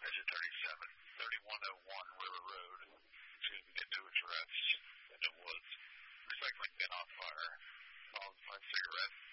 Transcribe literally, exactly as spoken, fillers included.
Exit thirty-seven, thirty-one oh one River Road. To get to its rest in the woods. Recycling bin on fire. Followed by cigarette.